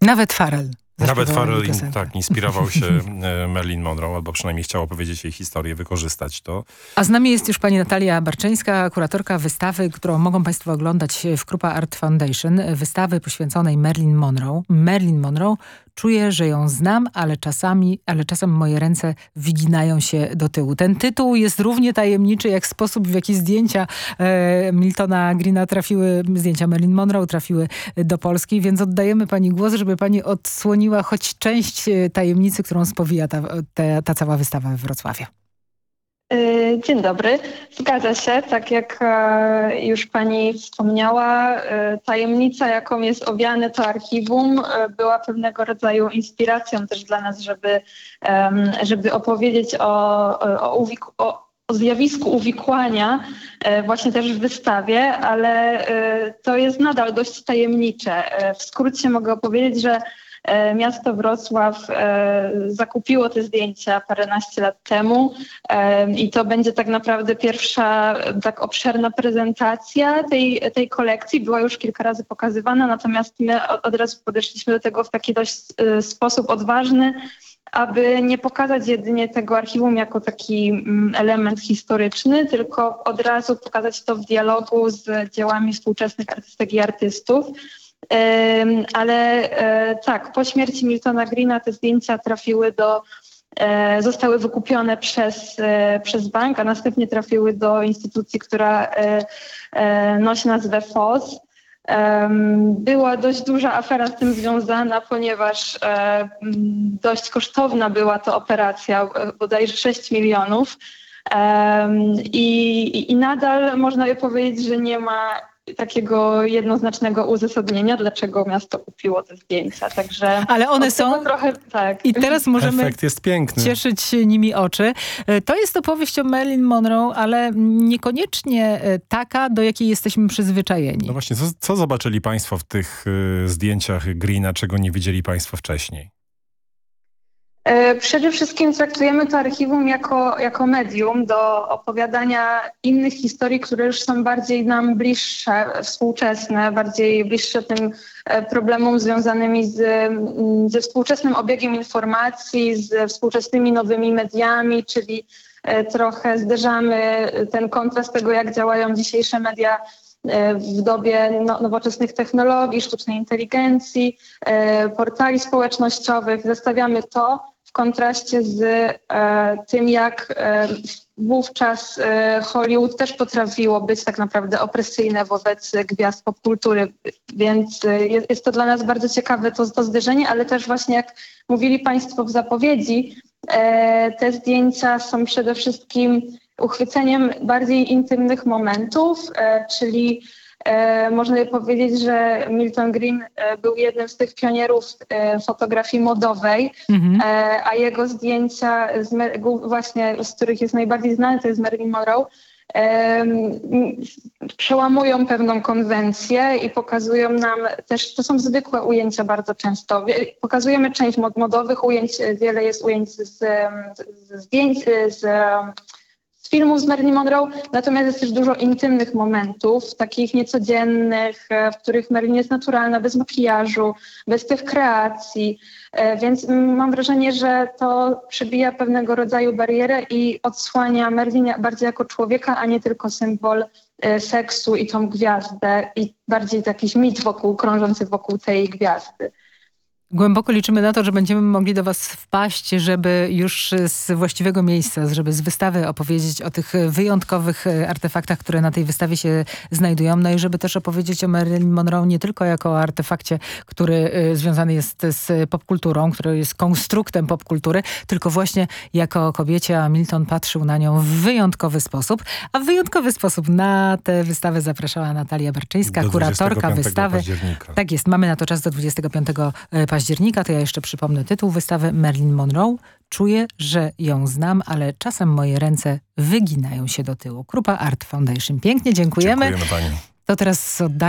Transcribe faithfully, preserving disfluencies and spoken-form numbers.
Nawet Farrell. Nawet Farrell in, tak, inspirował się Marilyn Monroe, albo przynajmniej chciał opowiedzieć jej historię, wykorzystać to. A z nami jest już pani Natalia Barczyńska, kuratorka wystawy, którą mogą państwo oglądać w Krupa Art Foundation. Wystawy poświęconej Marilyn Monroe. Marilyn Monroe. Czuję, że ją znam, ale czasami, ale czasem moje ręce wyginają się do tyłu. Ten tytuł jest równie tajemniczy, jak sposób, w jaki zdjęcia e, Miltona Greena trafiły, zdjęcia Marilyn Monroe trafiły do Polski, więc oddajemy pani głos, żeby pani odsłoniła choć część tajemnicy, którą spowija ta, ta, ta cała wystawa we Wrocławiu. Dzień dobry. Zgadza się, tak jak już pani wspomniała, tajemnica, jaką jest owiane to archiwum, była pewnego rodzaju inspiracją też dla nas, żeby, żeby opowiedzieć o, o, uwik- o, o zjawisku uwikłania właśnie też w wystawie, ale to jest nadal dość tajemnicze. W skrócie mogę opowiedzieć, że miasto Wrocław e, zakupiło te zdjęcia paręnaście lat temu e, i to będzie tak naprawdę pierwsza tak obszerna prezentacja tej, tej kolekcji. Była już kilka razy pokazywana, natomiast my od, od razu podeszliśmy do tego w taki dość e, sposób odważny, aby nie pokazać jedynie tego archiwum jako taki mm, element historyczny, tylko od razu pokazać to w dialogu z dziełami współczesnych artystek i artystów. Ale tak, po śmierci Miltona Greena te zdjęcia trafiły do, zostały wykupione przez, przez bank, a następnie trafiły do instytucji, która nosi nazwę F O S. Była dość duża afera z tym związana, ponieważ dość kosztowna była to operacja, bodajże sześć milionów. I, i nadal można by powiedzieć, że nie ma takiego jednoznacznego uzasadnienia, dlaczego miasto kupiło te zdjęcia. Także ale one są trochę, tak. I teraz możemy Efekt jest piękny. Cieszyć się nimi oczy. To jest opowieść o Marilyn Monroe, ale niekoniecznie taka, do jakiej jesteśmy przyzwyczajeni. No właśnie, co, co zobaczyli państwo w tych y, zdjęciach Greena, czego nie widzieli państwo wcześniej? Przede wszystkim traktujemy to archiwum jako, jako medium do opowiadania innych historii, które już są bardziej nam bliższe, współczesne, bardziej bliższe tym problemom związanymi z, ze współczesnym obiegiem informacji, ze współczesnymi nowymi mediami, czyli trochę zderzamy ten kontrast tego, jak działają dzisiejsze media w dobie nowoczesnych technologii, sztucznej inteligencji, portali społecznościowych. Zestawiamy to w kontraście z e, tym, jak e, wówczas e, Hollywood też potrafiło być tak naprawdę opresyjne wobec gwiazd popkultury, więc e, jest to dla nas bardzo ciekawe to, to zderzenie, ale też właśnie jak mówili państwo w zapowiedzi, e, te zdjęcia są przede wszystkim uchwyceniem bardziej intymnych momentów, e, czyli E, można by powiedzieć, że Milton Green e, był jednym z tych pionierów e, fotografii modowej, mm-hmm. e, a jego zdjęcia, z, właśnie z których jest najbardziej znany, to jest Marilyn Monroe, e, przełamują pewną konwencję i pokazują nam też, to są zwykłe ujęcia bardzo często. Pokazujemy część mod- modowych ujęć, wiele jest ujęć z, z, z zdjęć, z z filmów z Marilyn Monroe, natomiast jest też dużo intymnych momentów, takich niecodziennych, w których Marilyn jest naturalna, bez makijażu, bez tych kreacji, więc mam wrażenie, że to przebija pewnego rodzaju barierę i odsłania Marilyn bardziej jako człowieka, a nie tylko symbol seksu i tą gwiazdę i bardziej jakiś mit wokół, krążący wokół tej gwiazdy. Głęboko liczymy na to, że będziemy mogli do was wpaść, żeby już z właściwego miejsca, żeby z wystawy opowiedzieć o tych wyjątkowych artefaktach, które na tej wystawie się znajdują. No i żeby też opowiedzieć o Marilyn Monroe nie tylko jako o artefakcie, który związany jest z popkulturą, który jest konstruktem popkultury, tylko właśnie jako o kobiecie, a Milton patrzył na nią w wyjątkowy sposób. A w wyjątkowy sposób na tę wystawę zapraszała Natalia Barczyńska, kuratorka wystawy. Października. Tak jest, mamy na to czas do dwudziestego piątego października. października, to ja jeszcze przypomnę tytuł wystawy Marilyn Monroe. Czuję, że ją znam, ale czasem moje ręce wyginają się do tyłu. Krupa Art Foundation. Pięknie dziękujemy. Dziękujemy pani. To teraz oddaję